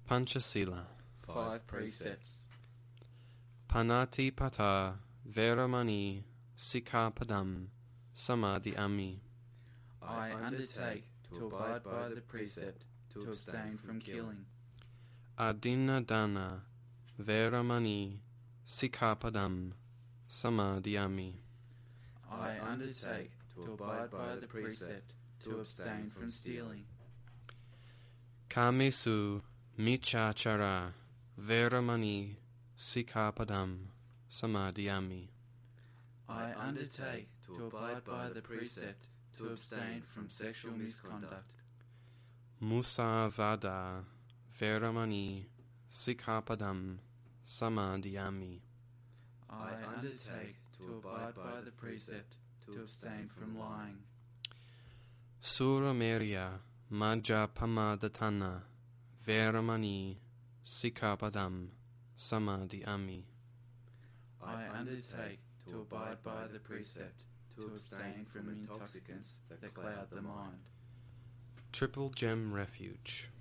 Panchasila. 5 precepts. Panati pata veramani sikkhapadam samadhiyami. I undertake to abide by the precept to abstain from killing. Adinadana veramani sikkhapadam samadhiyami. I undertake to abide by the precept to abstain from stealing. Kamesu michachara veramani sikkhapadam samadhiyami. I undertake to abide by the precept to abstain from sexual misconduct. Musavada veramani sikkhapadam samadhiyami. I undertake to abide by the precept to abstain from lying. Suramerya majjapamadhatana veramani sikkhapadam samadhiyami. I undertake to abide by the precept to abstain from intoxicants that cloud the mind. Triple Gem Refuge.